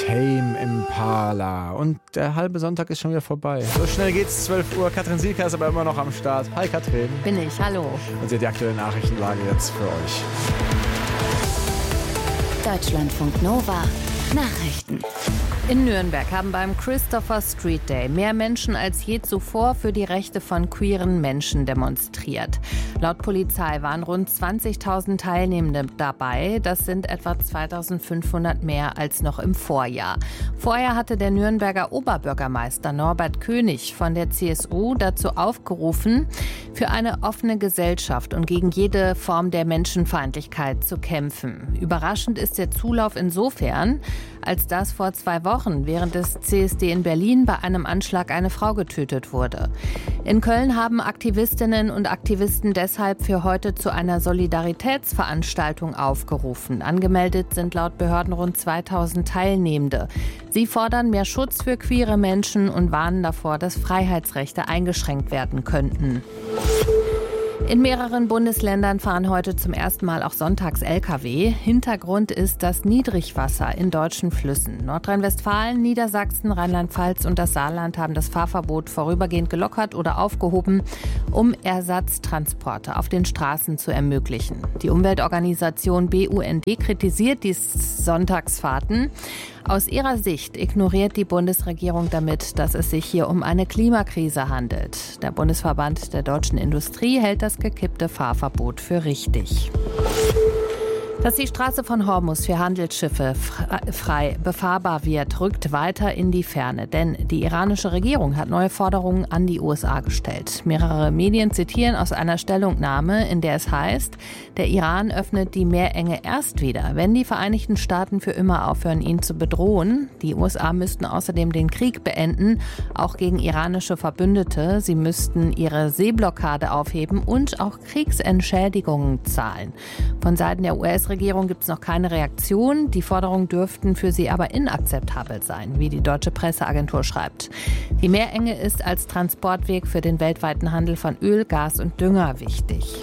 Tame Impala. Und der halbe Sonntag ist schon wieder vorbei. So schnell geht's, 12 Uhr. Katrin Sielker ist aber immer noch am Start. Hi Katrin. Bin ich, hallo. Und sie hat die aktuelle Nachrichtenlage jetzt für euch. Deutschlandfunk Nova. Nachrichten. In Nürnberg haben beim Christopher Street Day mehr Menschen als je zuvor für die Rechte von queeren Menschen demonstriert. Laut Polizei waren rund 20.000 Teilnehmende dabei. Das sind etwa 2.500 mehr als noch im Vorjahr. Vorher hatte der Nürnberger Oberbürgermeister Norbert König von der CSU dazu aufgerufen, für eine offene Gesellschaft und gegen jede Form der Menschenfeindlichkeit zu kämpfen. Überraschend ist der Zulauf insofern, als dass vor 2 Wochen während des CSD in Berlin bei einem Anschlag eine Frau getötet wurde. In Köln haben Aktivistinnen und Aktivisten deshalb für heute zu einer Solidaritätsveranstaltung aufgerufen. Angemeldet sind laut Behörden rund 2.000 Teilnehmende. Sie fordern mehr Schutz für queere Menschen und warnen davor, dass Freiheitsrechte eingeschränkt werden könnten. In mehreren Bundesländern fahren heute zum ersten Mal auch sonntags Lkw. Hintergrund ist das Niedrigwasser in deutschen Flüssen. Nordrhein-Westfalen, Niedersachsen, Rheinland-Pfalz und das Saarland haben das Fahrverbot vorübergehend gelockert oder aufgehoben, um Ersatztransporte auf den Straßen zu ermöglichen. Die Umweltorganisation BUND kritisiert die Sonntagsfahrten. Aus ihrer Sicht ignoriert die Bundesregierung damit, dass es sich hier um eine Klimakrise handelt. Der Bundesverband der deutschen Industrie hält das gekippte Fahrverbot für richtig. Dass die Straße von Hormuz für Handelsschiffe frei befahrbar wird, rückt weiter in die Ferne. Denn die iranische Regierung hat neue Forderungen an die USA gestellt. Mehrere Medien zitieren aus einer Stellungnahme, in der es heißt, der Iran öffnet die Meerenge erst wieder, wenn die Vereinigten Staaten für immer aufhören, ihn zu bedrohen. Die USA müssten außerdem den Krieg beenden, auch gegen iranische Verbündete. Sie müssten ihre Seeblockade aufheben und auch Kriegsentschädigungen zahlen. Von Seiten der US-Regierung gibt es noch keine Reaktion. Die Forderungen dürften für sie aber inakzeptabel sein, wie die deutsche Presseagentur schreibt. Die Meerenge ist als Transportweg für den weltweiten Handel von Öl, Gas und Dünger wichtig.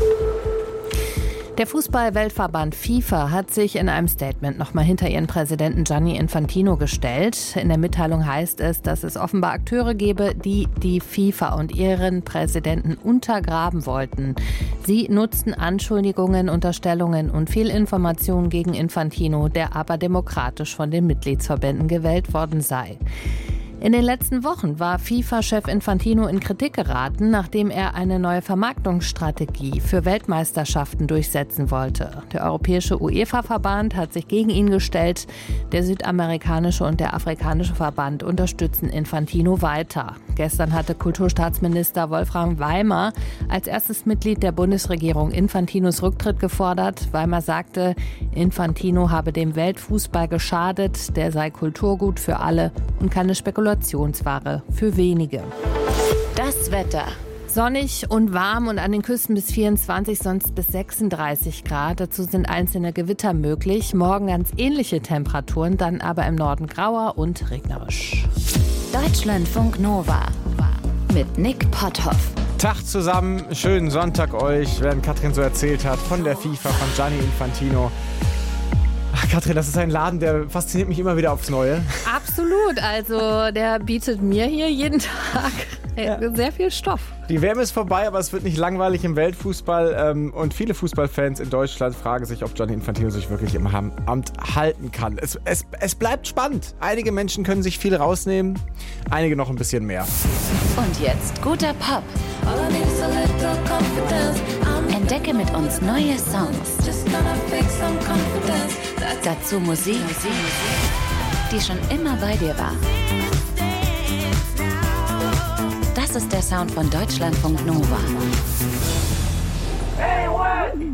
Der Fußball-Weltverband FIFA hat sich in einem Statement nochmal hinter ihren Präsidenten Gianni Infantino gestellt. In der Mitteilung heißt es, dass es offenbar Akteure gebe, die die FIFA und ihren Präsidenten untergraben wollten. Sie nutzten Anschuldigungen, Unterstellungen und Fehlinformationen gegen Infantino, der aber demokratisch von den Mitgliedsverbänden gewählt worden sei. In den letzten Wochen war FIFA-Chef Infantino in Kritik geraten, nachdem er eine neue Vermarktungsstrategie für Weltmeisterschaften durchsetzen wollte. Der europäische UEFA-Verband hat sich gegen ihn gestellt. Der südamerikanische und der afrikanische Verband unterstützen Infantino weiter. Gestern hatte Kulturstaatsminister Wolfram Weimer als erstes Mitglied der Bundesregierung Infantinos Rücktritt gefordert. Weimer sagte, Infantino habe dem Weltfußball geschadet, der sei Kulturgut für alle und keine Spekulationsware für wenige. Das Wetter. Sonnig und warm und an den Küsten bis 24, sonst bis 36 Grad. Dazu sind einzelne Gewitter möglich. Morgen ganz ähnliche Temperaturen, dann aber im Norden grauer und regnerisch. Deutschlandfunk Nova mit Nick Potthoff. Tag zusammen, schönen Sonntag euch, während Katrin so erzählt hat von der FIFA, von Gianni Infantino. Ach, Katrin, das ist ein Laden, der fasziniert mich immer wieder aufs Neue. Absolut, also der bietet mir hier jeden Tag sehr viel Stoff. Die Wärme ist vorbei, aber es wird nicht langweilig im Weltfußball. Und viele Fußballfans in Deutschland fragen sich, ob Gianni Infantino sich wirklich im Amt halten kann. Es bleibt spannend. Einige Menschen können sich viel rausnehmen, einige noch ein bisschen mehr. Und jetzt guter Pop. Entdecke mit uns neue Songs. Dazu Musik, die schon immer bei dir war. Das ist der Sound von Deutschlandfunk Nova. Hey,